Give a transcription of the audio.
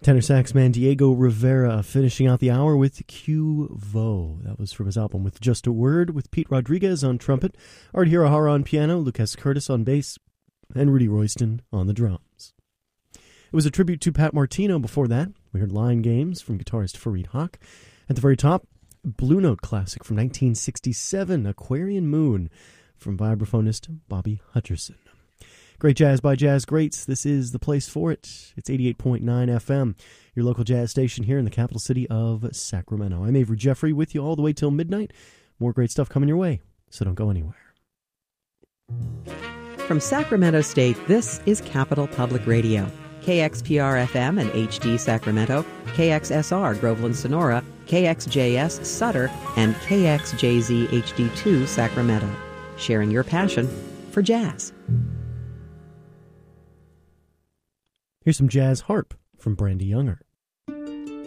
Tenor saxman Diego Rivera finishing out the hour with Q-Vo. That was from his album With Just a Word, with Pete Rodriguez on trumpet, Art Hirohara on piano, Lucas Curtis on bass, and Rudy Royston on the drums. It was a tribute to Pat Martino before that. We heard Line Games from guitarist Fareed Haq. At the very top, Blue Note classic from 1967, Aquarian Moon, from vibraphonist Bobby Hutcherson. Great jazz by jazz greats. This is the place for it. It's 88.9 FM, your local jazz station here in the capital city of Sacramento. I'm Avery Jeffrey with you all the way till midnight. More great stuff coming your way, so don't go anywhere. From Sacramento State, this is Capital Public Radio. KXPR-FM and HD Sacramento, KXSR Groveland Sonora, KXJS Sutter, and KXJZ HD2 Sacramento. Sharing your passion for jazz. Here's some jazz harp from Brandy Younger.